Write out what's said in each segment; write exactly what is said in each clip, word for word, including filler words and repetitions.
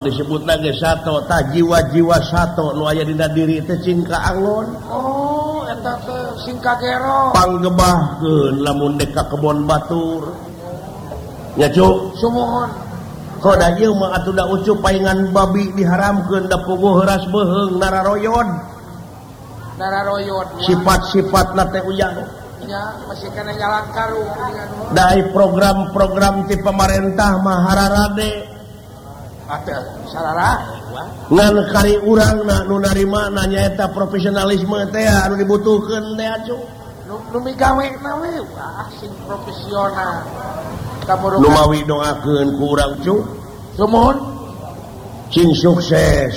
disebut lagi satu tak jiwa-jiwa satu nu aya dina diri teh cingka angon. Oh eta teh singka gero panggebahkeun lamun dek ka kebon batur nya cuk sumuhun koda ieu mah atuh da ucup paingan babi diharamkeun da puguh heuras beuheung nararoyod nararoyod sifat-sifatna teh ujang nya masih kana jalan karu dai program-program ti pamarentah mah hararade ada sarara ngan kari urang na nu narima nyaeta profesionalisme teh anu dibutuhkeun teh acu nu nu migawe na we wah sing profesional nu mawi doakeun ku urang cu sumuhun cing sukses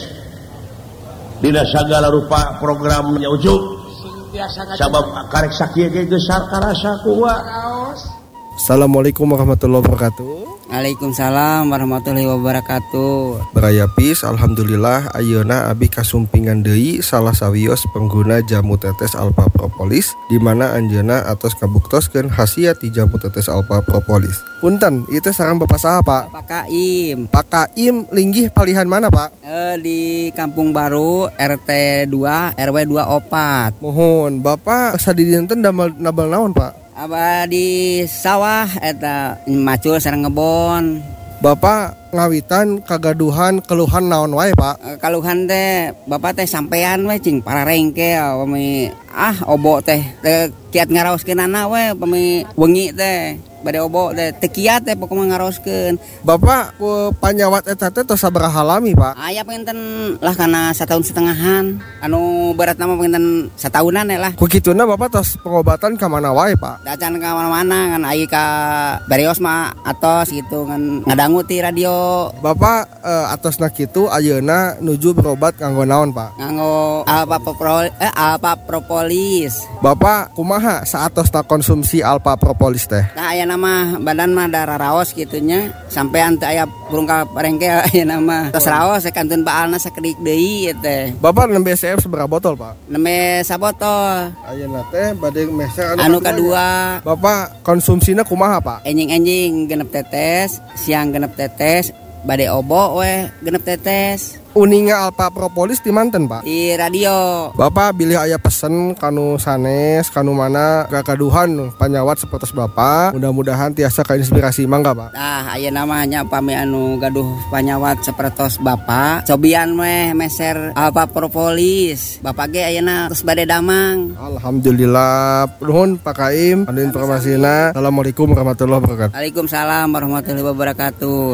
dina sagala rupa programnya ucu sing biasa sabab karek sakieu ge geus karasa ku wa. Assalamualaikum warahmatullahi wabarakatuh. Waalaikumsalam warahmatullahi wabarakatuh. Beraya pis, alhamdulillah ayeuna abi kasumpingan deui salah sawios pengguna jamu tetes alpha propolis di mana anjeunna atos kabuktoskeun khasiat ti jamu tetes alpha propolis. Punten, itu sareng Bapak saha, Pak? Pak Kaim. Pak Kaim linggih palihan mana, Pak? Eh, di Kampung Baru R T dua R W dua puluh empat. Mohon, Bapak sadidinten damel nabal naon, Pak? Aba di sawah eta macul sareng ngebon. Bapak ngawitan kagaduhan keluhan naon wae, Pak? E, kaluhan teh Bapak teh sampean we cing para rengkel pami ah obo teh teh kiat ngaraoskeunana we pami wengi teh bade obo teh teu kiat teh pokona ngaraoskeun. Bapak ku panyawat eta teh tos sabaraha lami, Pak? Aya pengenten lah kana satahun setengahan. Anu berat nama pengenten satahunan ya lah. Ku kituna Bapak tos pengobatan ka mana wae, Pak? Dacan ka mana-mana kan ai ka Barios mah atos gitu kan ngadangu ti radio. Bapak eh, atosna kitu ayeuna nuju berobat nganggo naon, Pak? Nganggo alpha propolis eh alpha propolis. Bapak kumaha saatosna konsumsi alpha propolis teh? Nah aya nama badan mah da raos gitunya sampean teh aya burung ka parengkel aya nama tos raos sakanteun baalna sakedik deui teh. Bapak nembe C F seberapa botol, Pak? Nembe sabotol. Ayeuna teh bade mesa Anu kadua. Bapak konsumsina kumaha, Pak? Enjing-enjing genep tetes, siang genep tetes, bade obo we genep tetes. Uninga alpha propolis di manten, Pak? Di radio. Bapak bilih aya pesen kanu sanes kanu mana kakaduhan panyawat sapertos Bapak. Mudah-mudahan tiasa kainspirasi mangga, Pak. Nah, aya namanya pami anu gaduh panyawat sapertos Bapak. Cobian meh meser alpha propolis. Bapak ge ayeuna geus bade damang. Alhamdulillah. Nuhun Pak Kaim anu informasina. Assalamualaikum warahmatullahi wabarakatuh. Waalaikumsalam warahmatullahi wabarakatuh.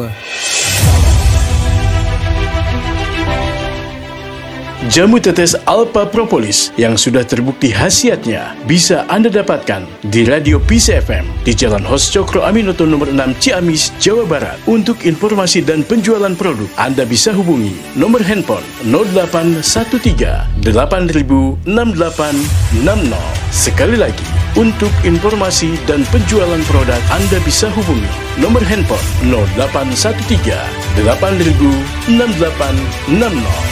Jamu tetes alpha propolis yang sudah terbukti khasiatnya bisa Anda dapatkan di Radio Peace F M di Jalan Hos Cokro Aminoto nomor enam Ciamis, Jawa Barat. Untuk informasi dan penjualan produk, Anda bisa hubungi nomor handphone nol delapan satu tiga delapan nol enam delapan enam nol. Sekali lagi, untuk informasi dan penjualan produk, Anda bisa hubungi nomor handphone nol delapan satu tiga delapan nol enam delapan enam nol.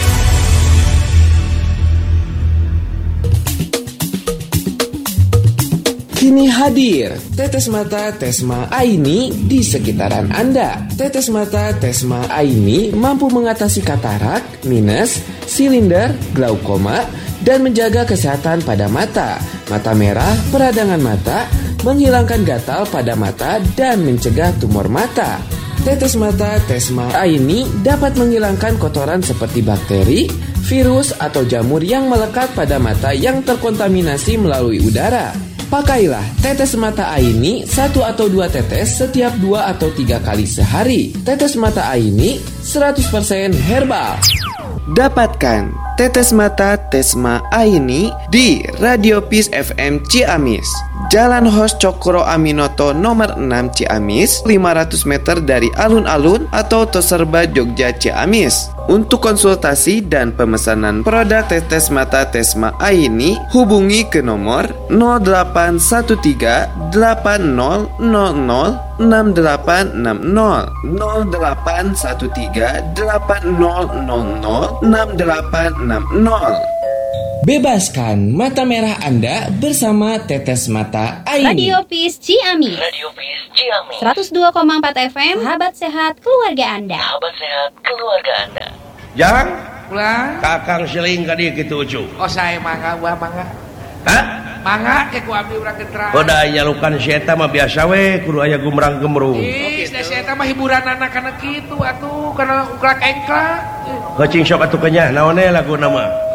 Kini hadir Tetes Mata Tesma Aini di sekitaran Anda. Tetes Mata Tesma Aini mampu mengatasi katarak, minus, silinder, glaukoma, dan menjaga kesehatan pada mata, mata merah, peradangan mata, menghilangkan gatal pada mata, dan mencegah tumor mata. Tetes Mata Tesma Aini dapat menghilangkan kotoran seperti bakteri, virus, atau jamur yang melekat pada mata yang terkontaminasi melalui udara. Pakailah tetes mata Aini satu atau dua tetes setiap dua atau tiga kali sehari. Tetes mata Aini seratus persen herbal. Dapatkan tetes mata Tesma Aini di Radio Peace F M Ciamis, Jalan Hos Cokro Aminoto nomor enam Ciamis, lima ratus meter dari alun-alun atau Toserba Jogja Ciamis. Untuk konsultasi dan pemesanan produk tetes mata Tesma Aini, hubungi ke nomor nol delapan satu tiga delapan nol nol nol enam delapan enam nol nol delapan satu tiga delapan nol nol nol enam delapan enam nol. Bebaskan mata merah Anda bersama Tetes Mata Aini. Radio Peace Ciamis. Radio Peace Ciamis. seratus dua koma empat F M. Sahabat sehat keluarga Anda. Sahabat sehat keluarga Anda. Jang, Ulah. kakang siling ka dieu kitu ucu. Oh saya mangga buah mangga. Hah? Mangga ke ku abdi urang getra. Oh da nyalukan si eta mah biasa we kudu aya gumrang gemrung. Ih, da si eta mah hiburan anak-anak kitu atuh kana uklak engklak. Kecing sok atuh kenyah naon lagu nama?